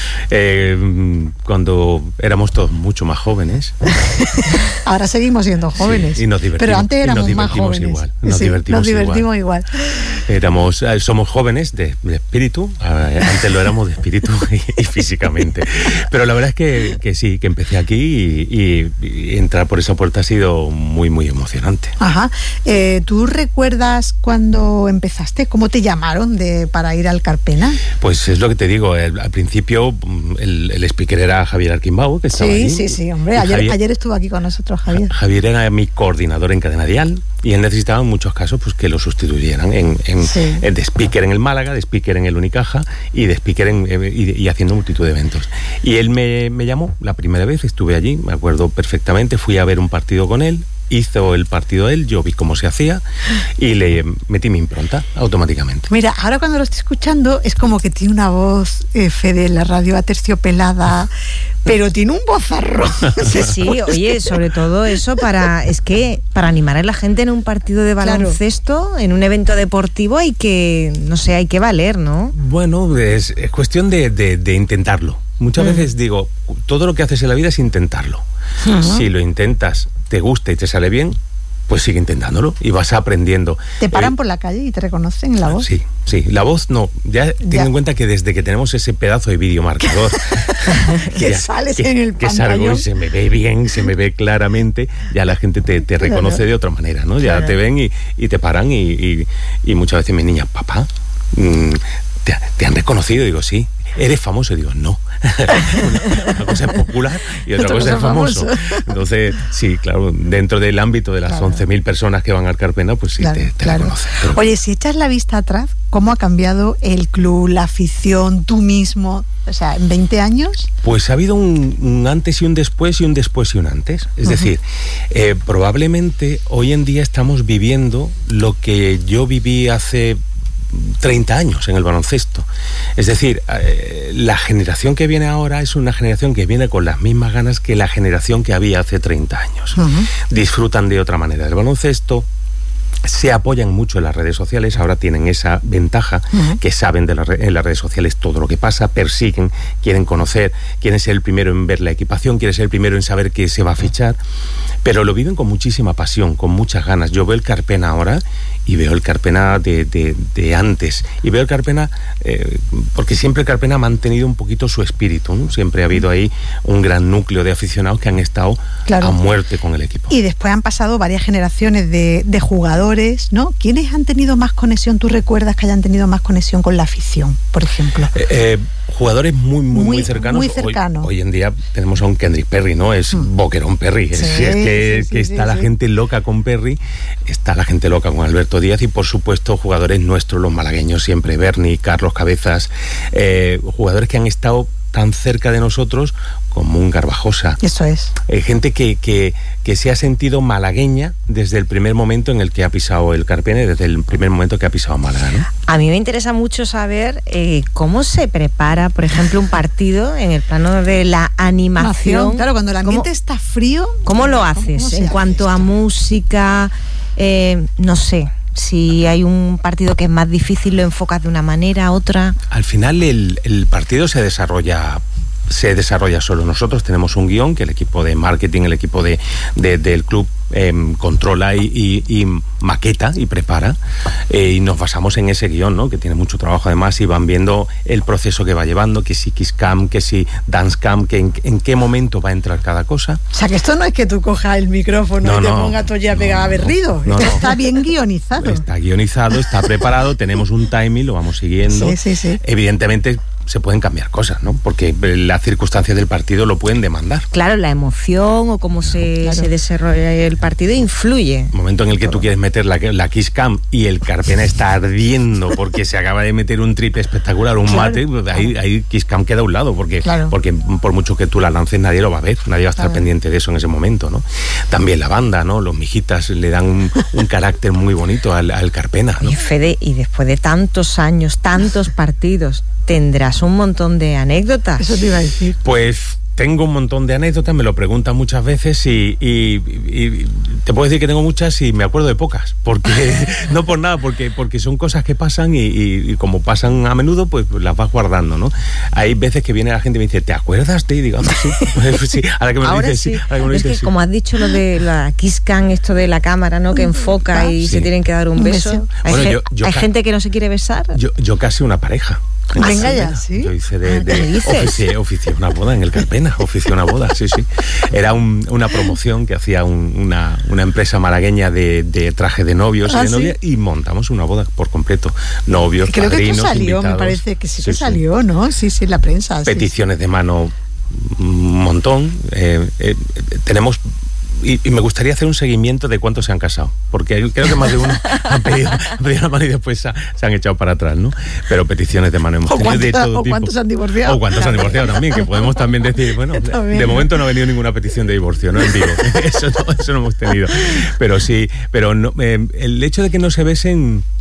cuando éramos todos mucho más jóvenes. Ahora seguimos siendo jóvenes, sí, y nos divertimos, pero antes éramos más jóvenes. Igual, nos divertimos igual. Somos jóvenes de espíritu, antes lo éramos de espíritu y físicamente. Pero la verdad es que sí, que empecé aquí y entrar por esa puerta ha sido muy, muy emocionante. Ajá. ¿Tú recuerdas cuando empezaste? ¿Cómo te llamaron para ir al Carpena? Pues es lo que te digo. Al principio el speaker era Javier Arquimbau, que estaba allí. Sí, hombre. Ayer estuvo aquí con nosotros Javier. Javier era mi coordinador en Cadena Dial y él necesitaba en muchos casos pues que lo sustituyeran de speaker en el Málaga, de speaker en el Unicaja y de speaker y haciendo multitud de eventos. Y él me llamó la primera vez, estuve allí, me acuerdo perfectamente, fui a ver un partido con él, hizo el partido él, yo vi cómo se hacía y le metí mi impronta automáticamente. Mira, ahora cuando lo estoy escuchando es como que tiene una voz, Fede, en la radio aterciopelada, pero tiene un vozarrón. Sí, oye, sobre todo eso para animar a la gente en un partido de baloncesto, claro, en un evento deportivo hay que valer, ¿no? Bueno, es cuestión de intentarlo. Muchas veces digo, todo lo que haces en la vida es intentarlo. Uh-huh. Si lo intentas, te gusta y te sale bien, pues sigue intentándolo y vas aprendiendo. ¿Te paran por la calle y te reconocen la voz? Sí, la voz no. Ya ten en cuenta que desde que tenemos ese pedazo de videomarcador que sales en el que salgo y se me ve bien, se me ve claramente, ya la gente te reconoce de otra manera, ¿no? Ya te ven y te paran y muchas veces mis niñas, papá, ¿te han reconocido? Digo, sí. ¿Eres famoso? Digo, no. Una cosa es popular y otra cosa es famoso. Entonces, sí, claro, dentro del ámbito de las 11.000 personas que van al Carpena, pues sí, te reconocen. Oye, si echas la vista atrás, ¿cómo ha cambiado el club, la afición, tú mismo? O sea, en 20 años. Pues ha habido un antes y un después y un después y un antes. Es decir, probablemente hoy en día estamos viviendo lo que yo viví hace 30 años en el baloncesto. Es decir, la generación que viene ahora es una generación que viene con las mismas ganas que la generación que había hace 30 años. Disfrutan de otra manera del baloncesto, se apoyan mucho en las redes sociales, ahora tienen esa ventaja que saben en las redes sociales todo lo que pasa, persiguen, quieren conocer, quieren ser el primero en ver la equipación, quieren ser el primero en saber qué se va a fichar, pero lo viven con muchísima pasión, con muchas ganas. Yo veo el Carpena ahora y veo el Carpena de antes, y veo el Carpena porque siempre el Carpena ha mantenido un poquito su espíritu, ¿no? Siempre ha habido ahí un gran núcleo de aficionados que han estado a muerte con el equipo. Y después han pasado varias generaciones de jugadores, ¿no? ¿Quiénes han tenido más conexión? ¿Tú recuerdas que hayan tenido más conexión con la afición, por ejemplo? Jugadores muy cercanos. Muy cercanos. Hoy en día tenemos a un Kendrick Perry, ¿no? Es Boquerón Perry. Está la gente loca con Perry, está la gente loca con Alberto Díaz y, por supuesto, jugadores nuestros, los malagueños siempre, Berni, Carlos Cabezas, jugadores que han estado tan cerca de nosotros como un Garbajosa. Eso es. Gente que se ha sentido malagueña desde el primer momento en el que ha pisado el Carpena y desde el primer momento que ha pisado Málaga, ¿no? A mí me interesa mucho saber cómo se prepara, por ejemplo, un partido en el plano de la animación. Claro, cuando el ambiente está frío. ¿Cómo lo haces? En cuanto a música, no sé. Si hay un partido que es más difícil, ¿lo enfocas de una manera, otra? Al final el partido se desarrolla solo. Nosotros tenemos un guión que el equipo de marketing, el equipo del club controla y maqueta y prepara, y nos basamos en ese guión, ¿no? Que tiene mucho trabajo además, y van viendo el proceso que va llevando, que si Kiss Cam, que si Dance Cam, que en qué momento va a entrar cada cosa. O sea, que esto no es que tú cojas el micrófono y te pongas todo ya pegado a berrido. Esto está bien guionizado. Está guionizado, está preparado, tenemos un timing, lo vamos siguiendo. Sí. Evidentemente se pueden cambiar cosas, ¿no? Porque las circunstancias del partido lo pueden demandar. Claro, la emoción o cómo se desarrolla el partido influye. El momento en el que tú quieres meter la Kiss Cam y el Carpena está ardiendo porque se acaba de meter un triple espectacular, un mate, ahí Kiss Cam queda a un lado, porque por mucho que tú la lances nadie lo va a ver, nadie va a estar pendiente de eso en ese momento, ¿no? También la banda, ¿no? Los mijitas le dan un carácter muy bonito al Carpena, ¿no? Y Fede, y después de tantos años, tantos partidos, tendrás un montón de anécdotas. Eso te iba a decir. Pues tengo un montón de anécdotas, me lo preguntan muchas veces y te puedo decir que tengo muchas y me acuerdo de pocas, porque no por nada, porque son cosas que pasan y como pasan a menudo, pues las vas guardando, ¿no? Hay veces que viene la gente y me dice, ¿te acuerdas de? Y digo, sí, ahora que me lo dices, sí. Es que como has dicho lo de la Kiss Cam, esto de la cámara, ¿no? Que enfoca y se tienen que dar un beso. Hay gente que no se quiere besar. Yo casi una pareja. Venga ya, ¿sí? Yo hice oficié una boda en el Carpena, oficié una boda, sí. Era una promoción que hacía una empresa malagueña de traje de novios y de novias, y montamos una boda por completo. Novios, creo padrinos, que salió, invitados. Me parece que sí que salió, ¿no? Sí, la prensa. Peticiones de mano, un montón. Tenemos... Y me gustaría hacer un seguimiento de cuántos se han casado, porque creo que más de uno han pedido la mano y después se han echado para atrás, ¿no? Pero peticiones de mano hemos tenido de todo tipo. O cuántos han divorciado. O cuántos han divorciado también, que podemos también decir, bueno, de momento no ha venido ninguna petición de divorcio, ¿no? En vivo. Eso no hemos tenido. Pero sí, pero no, el hecho de que no se besen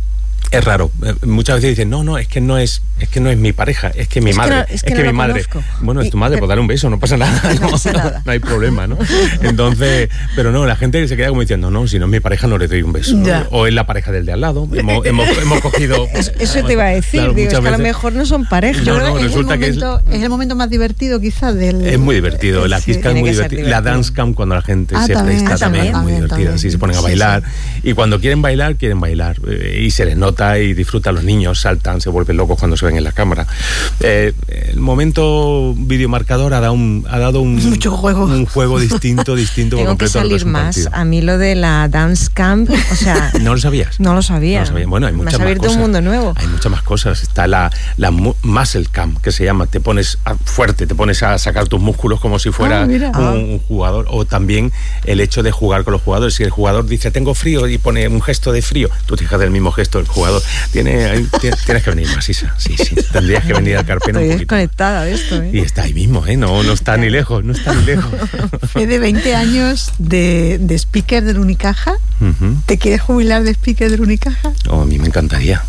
Es raro. Muchas veces dicen, no, es que no es mi pareja, es que mi madre, es que mi madre. Conozco. Bueno, es tu madre, pues dale un beso, no pasa nada, no hay problema, ¿no? Entonces, pero no, la gente se queda como diciendo, no, si no es mi pareja no le doy un beso, ¿no? O es la pareja del de al lado, hemos cogido... Eso te iba a decir, claro, digo, es que a lo mejor no son pareja. Resulta que es el momento más divertido quizás del... Es muy divertido, la Kiss Cam es muy divertido. La Dance Cam cuando la gente se presta también es muy divertida, así se ponen a bailar, y cuando quieren bailar, y se les nota y disfrutan los niños, saltan, se vuelven locos cuando se ven en la cámara. El momento videomarcador ha dado un juego distinto. Tengo que salir más. A mí lo de la Dance Camp, o sea... ¿No lo sabías? No lo sabía. Bueno, hay muchas más cosas. Me has abierto un mundo nuevo. Hay muchas más cosas. Está la Muscle Camp, que se llama, te pones fuerte, te pones a sacar tus músculos como si fuera un jugador. O también el hecho de jugar con los jugadores. Si el jugador dice, tengo frío, y pone un gesto de frío, tú te fijas del mismo gesto del jugador. Tienes que venir más, Isa. Sí. Tendrías que venir al Carpena un poquito. Estoy desconectada de esto, Y está ahí mismo, No está ni lejos, Fue de 20 años de speaker del Unicaja. ¿Te quieres jubilar de speaker del Unicaja? A mí me encantaría.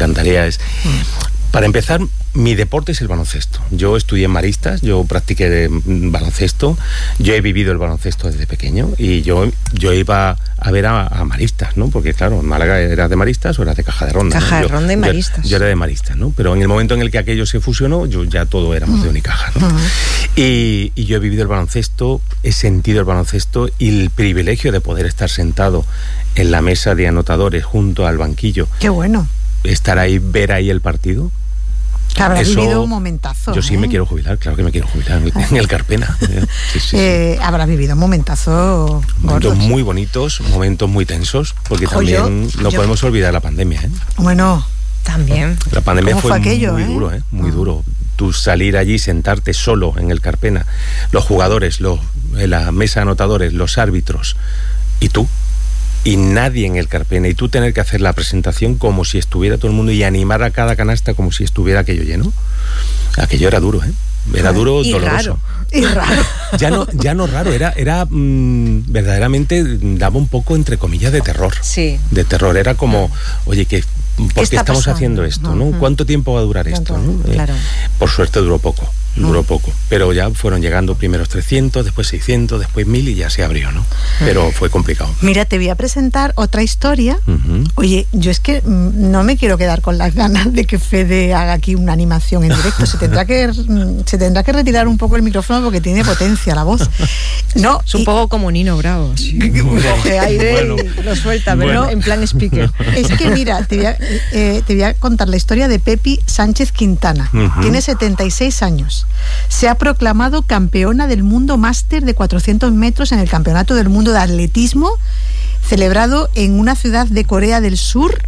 Para empezar, mi deporte es el baloncesto. Yo estudié en Maristas, yo practiqué baloncesto, yo he vivido el baloncesto desde pequeño y yo iba a ver a Maristas, ¿no? Porque claro, Málaga era de Maristas o era de Caja de Ronda. Caja de Ronda y Maristas. Yo era de Maristas, ¿no? Pero en el momento en el que aquello se fusionó, ya todo éramos de Unicaja, ¿no? Y yo he vivido el baloncesto, he sentido el baloncesto y el privilegio de poder estar sentado en la mesa de anotadores junto al banquillo. ¡Qué bueno! Estar ahí, ver ahí el partido. Habrá vivido un momentazo. Yo sí me quiero jubilar, claro que me quiero jubilar en el Carpena. Sí. Habrá vivido un momentazo. Momentos muy bonitos, momentos muy tensos, porque también no podemos olvidar la pandemia. Bueno, también. La pandemia fue muy duro, muy duro. Tú salir allí, sentarte solo en el Carpena, los jugadores, la mesa de anotadores, los árbitros y tú. Y nadie en el Carpena, y tú tener que hacer la presentación como si estuviera todo el mundo y animar a cada canasta como si estuviera aquello lleno. Aquello era duro, era duro, y doloroso. Raro. Ya no raro, era verdaderamente, daba un poco entre comillas de terror. Sí. De terror, era como, oye, ¿por qué estamos haciendo esto? ¿no? ¿Cuánto tiempo va a durar esto? ¿no? Claro. Por suerte duró poco, pero ya fueron llegando primeros 300, después 600, después 1000 y ya se abrió, ¿no? Pero fue complicado. Mira, te voy a presentar otra historia. Oye, yo es que no me quiero quedar con las ganas de que Fede haga aquí una animación en directo. Se tendrá que retirar un poco el micrófono porque tiene potencia la voz. No, es un poco como Nino Bravo. Sí. Coge aire y lo suelta, pero en plan speaker. Es que mira, te voy a contar la historia de Pepi Sánchez Quintana. Tiene 76 años. Se ha proclamado campeona del mundo máster de 400 metros en el Campeonato del Mundo de Atletismo, celebrado en una ciudad de Corea del Sur.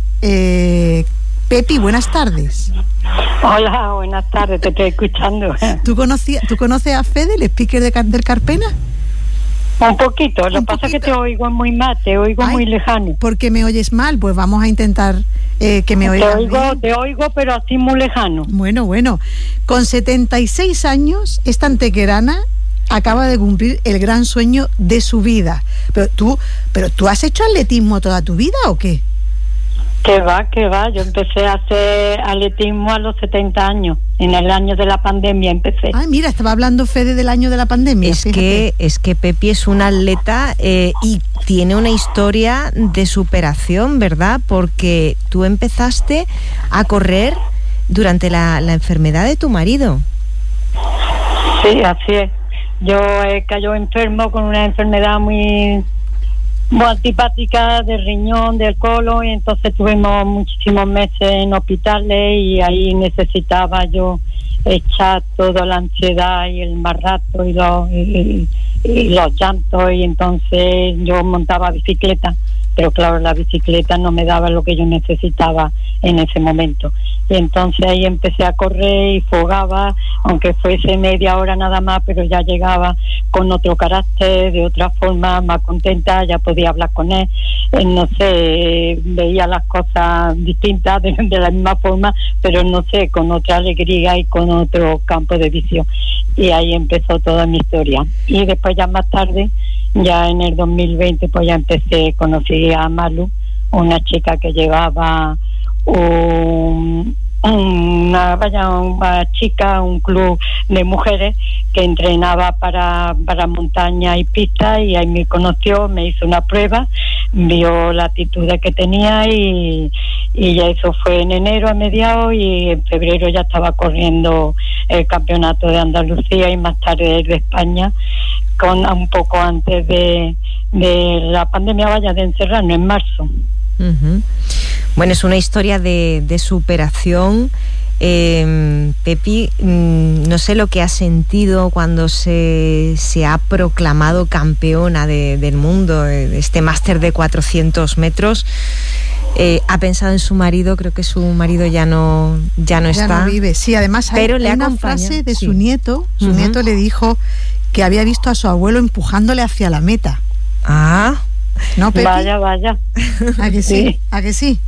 Pepi, buenas tardes. Hola, buenas tardes, te estoy escuchando. ¿Tú conoces a Fede, el speaker del Carpena? Un poquito, lo que pasa es que te oigo muy mal, te oigo muy lejano. ¿Por qué me oyes mal? Pues vamos a intentar que me oigas bien. Te oigo, pero así muy lejano. Bueno. Con 76 años, esta antequerana acaba de cumplir el gran sueño de su vida. Pero tú has hecho atletismo toda tu vida, ¿o qué? Que va, yo empecé a hacer atletismo a los 70 años, en el año de la pandemia empecé. Ay, mira, estaba hablando Fede del año de la pandemia. Es que Pepi es una atleta y tiene una historia de superación, ¿verdad? Porque tú empezaste a correr durante la enfermedad de tu marido. Sí, así es. Yo cayó enfermo con una enfermedad muy antipática del riñón, del colon, y entonces tuvimos muchísimos meses en hospitales y ahí necesitaba yo echar toda la ansiedad y el mal rato y los llantos, y entonces yo montaba bicicleta, pero claro, la bicicleta no me daba lo que yo necesitaba en ese momento, y entonces ahí empecé a correr y fogaba, aunque fuese media hora nada más, pero ya llegaba con otro carácter, de otra forma, más contenta, ya podía hablar con él, no sé, veía las cosas distintas de la misma forma, pero no sé, con otra alegría y con otro campo de visión, y ahí empezó toda mi historia. Y después ya más tarde, ya en el 2020, pues ya conocí a Malu, una chica que llevaba una chica, un club de mujeres que entrenaba para montaña y pista, y ahí me conoció, me hizo una prueba, vio la actitud que tenía y ya eso fue en enero a mediados, y en febrero ya estaba corriendo el campeonato de Andalucía y más tarde el de España, con un poco antes de la pandemia, de encerrarnos en marzo. Uh-huh. Bueno, es una historia de superación. Pepi, no sé lo que ha sentido cuando se ha proclamado campeona del mundo, de este máster de 400 metros. Ha pensado en su marido, creo que su marido ya no está. Ya no vive, sí, además hay una frase de su nieto. Su nieto le dijo que había visto a su abuelo empujándole hacia la meta. Ah, ¿no, Pepi? Vaya. ¿A que sí? ¿A que sí?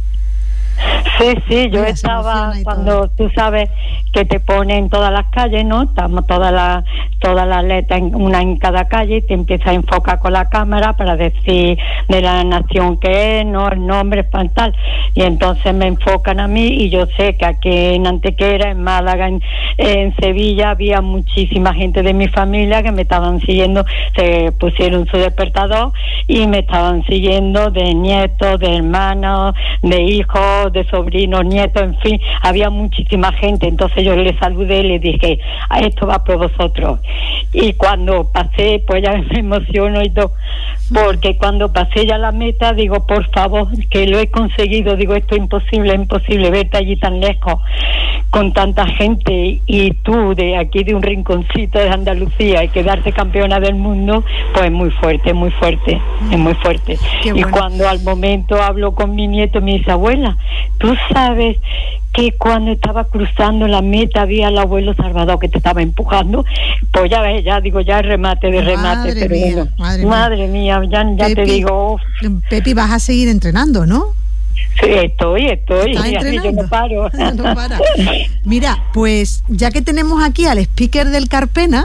Sí, yo estaba cuando tú sabes que te ponen todas las calles, ¿no? Estamos todas las letras, una en cada calle, y te empieza a enfocar con la cámara para decir de la nación que es, ¿no? El nombre, tal. Y entonces me enfocan a mí, y yo sé que aquí en Antequera, en Málaga, en Sevilla, había muchísima gente de mi familia que me estaban siguiendo, se pusieron su despertador y me estaban siguiendo, de nietos, de hermanos, de hijos, de sobrinos, nietos, en fin, había muchísima gente. Entonces yo le saludé y le dije, esto va por vosotros. Y cuando pasé, pues ya me emociono y todo, porque cuando pasé ya la meta, digo, por favor, que lo he conseguido, digo, esto es imposible verte allí tan lejos con tanta gente, y tú de aquí de un rinconcito de Andalucía, y quedarte campeona del mundo, pues es muy fuerte. Es muy fuerte. Qué bueno. Y cuando al momento hablo con mi nieto, me dice, abuela, tú sabes que cuando estaba cruzando la meta había el abuelo Salvador que te estaba empujando, pues ya ves, ya el remate, pero bueno, madre mía, ya Pepi, te digo. Pepi, vas a seguir entrenando, ¿no? Sí, estoy. Yo no paro. No para. Mira, pues ya que tenemos aquí al speaker del Carpena,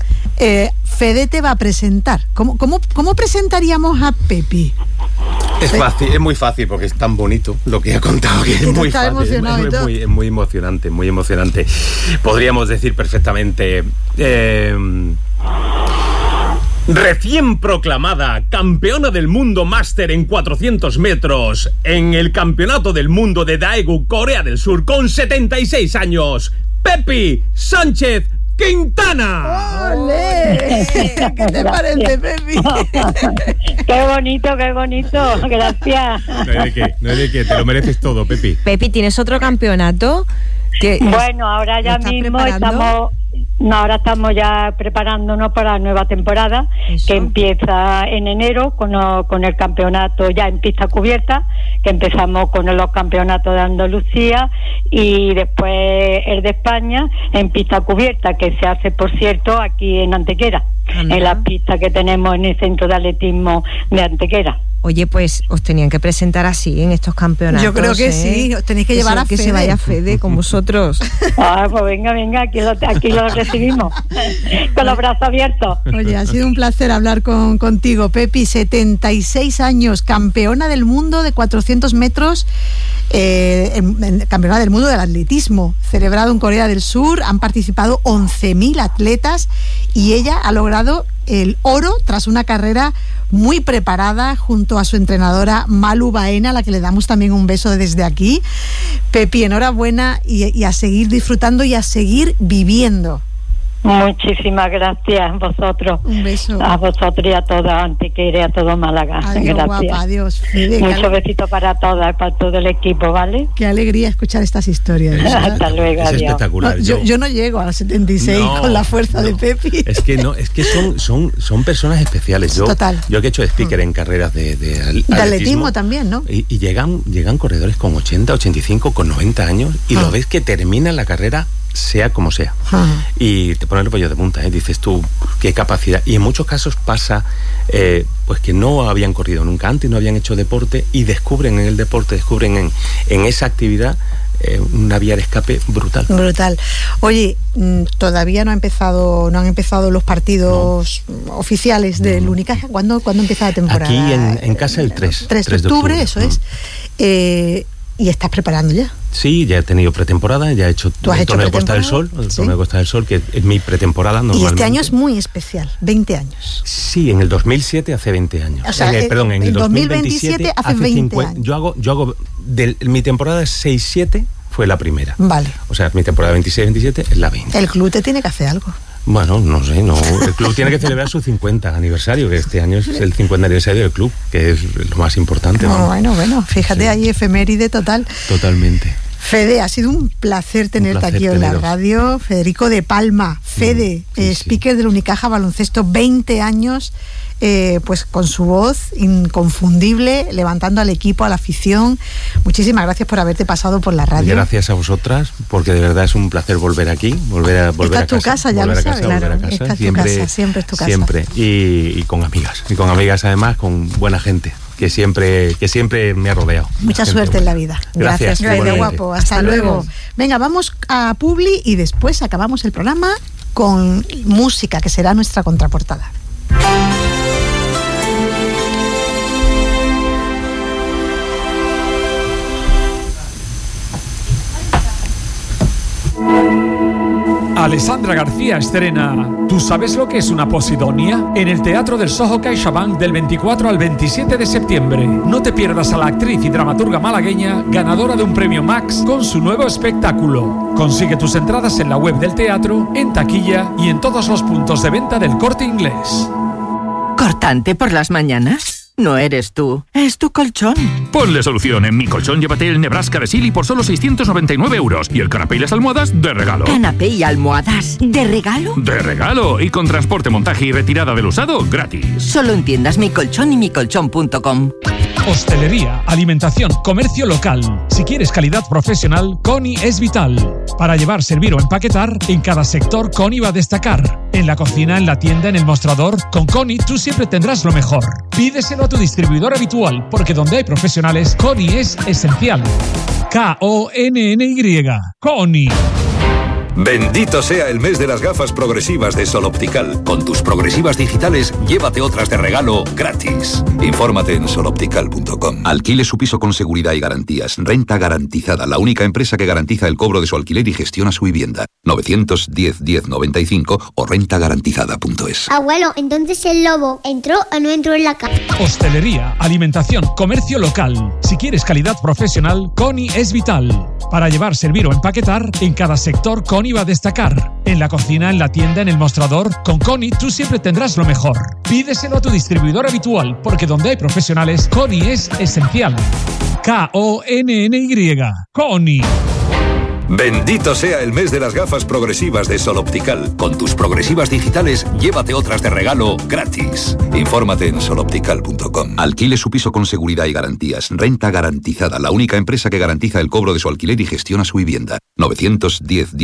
Fede te va a presentar. ¿Cómo presentaríamos a Pepi? Es fácil, es muy fácil, porque es tan bonito lo que ha contado, que es muy fácil, es muy emocionante. Podríamos decir perfectamente, recién proclamada campeona del mundo máster en 400 metros en el Campeonato del Mundo de Daegu, Corea del Sur, con 76 años, Pepi Sánchez Quintana. ¡Olé! ¿Qué te parece, Pepi? Qué bonito, gracias. No hay de qué, te lo mereces todo, Pepi. Pepi, ¿tienes otro campeonato? Bueno, ahora ya mismo ahora estamos ya preparándonos para la nueva temporada. Eso. Que empieza en enero con el campeonato ya en pista cubierta, que empezamos con los campeonatos de Andalucía, y después el de España en pista cubierta, que se hace, por cierto, aquí en Antequera, en la pista que tenemos en el centro de atletismo de Antequera. Oye, pues os tenían que presentar así en estos campeonatos. Yo creo que sí, os tenéis que llevar a Fede. Que se vaya Fede con vosotros. Pues venga, aquí lo recibimos con los brazos abiertos. Oye, ha sido un placer hablar contigo, Pepi. 76 años, campeona del mundo de 400 metros, campeona del mundo del atletismo, celebrado en Corea del Sur. Han participado 11.000 atletas y ella ha logrado el oro tras una carrera muy preparada junto a su entrenadora Malu Baena, a la que le damos también un beso desde aquí. Pepi, enhorabuena, y a seguir disfrutando y a seguir viviendo. Muchísimas gracias a vosotros. Un beso. A vosotros y a toda Antequera y a todo Málaga. Adiós, gracias. Guapa, adiós. Fede, muchos besitos para todas, para todo el equipo, ¿vale? Qué alegría escuchar estas historias. Hasta luego, es adiós. Espectacular. Yo no llego a los 76 con la fuerza de Pepi. Es que son personas especiales. Total. Yo que he hecho speaker en carreras de atletismo también, ¿no? Y llegan corredores con 80, 85, con 90 años, y lo ves que terminan la carrera sea como sea. Y te pones el pollo de punta, dices tú, qué capacidad. Y en muchos casos pasa pues que no habían corrido nunca antes, no habían hecho deporte, y descubren en el deporte, descubren en esa actividad una vía de escape brutal. Oye, todavía no han empezado los partidos oficiales del Unicaja. ¿Cuándo empieza la temporada? Aquí en casa el 3 de octubre, eso es. Y estás preparando ya. Sí, ya he tenido pretemporada, ya he hecho el torneo de Costa del Sol, torneo de Costa del Sol, que es mi pretemporada normalmente. Y este año es muy especial, 20 años. Sí, en el 2007 hace 20 años. O sea, perdón, en el 2027 hace 20 años. Yo hago mi temporada 6-7 fue la primera. Vale. O sea, mi temporada 26-27 es la 20. El club te tiene que hacer algo. Bueno, no sé, no. El club tiene que celebrar su 50 aniversario, que este año es el 50 aniversario del club, que es lo más importante. No, bueno, fíjate, ahí efeméride total. Totalmente. Fede, ha sido un placer tenerte aquí en la radio. Federico de Palma, Fede, speaker del Unicaja Baloncesto, 20 años, pues con su voz inconfundible, levantando al equipo, a la afición. Muchísimas gracias por haberte pasado por la radio. Gracias a vosotras, porque de verdad es un placer volver aquí, volver a Esta es tu casa, ya lo sabes. Claro, esta es tu casa, siempre es tu casa. Siempre, y con amigas además, con buena gente. Que siempre me ha rodeado. Mucha suerte en la vida. Gracias. Guapo. Hasta luego. Venga, vamos a Publi y después acabamos el programa con música, que será nuestra contraportada. Alessandra García estrena ¿Tú sabes lo que es una posidonia? En el Teatro del Soho CaixaBank del 24 al 27 de septiembre. No te pierdas a la actriz y dramaturga malagueña ganadora de un premio Max con su nuevo espectáculo. Consigue tus entradas en la web del teatro, en taquilla y en todos los puntos de venta del Corte Inglés. ¿Cortante por las mañanas? No eres tú, es tu colchón. Ponle solución. En Mi Colchón llévate el Nebraska de Silly por solo 699 € y el canapé y las almohadas de regalo. ¿Canapé y almohadas de regalo? ¡De regalo! Y con transporte, montaje y retirada del usado gratis. Solo en tiendas Mi Colchón y micolchón.com. Hostelería, alimentación, comercio local. Si quieres calidad profesional, Coni es vital. Para llevar, servir o empaquetar, en cada sector Coni va a destacar. En la cocina, en la tienda, en el mostrador, con Coni tú siempre tendrás lo mejor. Pídeselo a tu distribuidor habitual, porque donde hay profesionales, Coni es esencial. K-O-N-N-Y. Coni. Bendito sea el mes de las gafas progresivas de Sol Optical. Con tus progresivas digitales, llévate otras de regalo gratis. Infórmate en soloptical.com. Alquile su piso con seguridad y garantías. Renta garantizada, la única empresa que garantiza el cobro de su alquiler y gestiona su vivienda. 910-1095 o rentagarantizada.es. Abuelo, entonces el lobo ¿entró o no entró en la casa? Hostelería, alimentación, comercio local. Si quieres calidad profesional, Coni es vital. Para llevar, servir o empaquetar, en cada sector Coni va a destacar. En la cocina, en la tienda, en el mostrador, con Coni tú siempre tendrás lo mejor. Pídeselo a tu distribuidor habitual, porque donde hay profesionales, Coni es esencial. K-O-N-N-Y. Coni. Bendito sea el mes de las gafas progresivas de Sol Optical. Con tus progresivas digitales, llévate otras de regalo gratis. Infórmate en soloptical.com. Alquile su piso con seguridad y garantías. Renta garantizada, la única empresa que garantiza el cobro de su alquiler y gestiona su vivienda. 910-10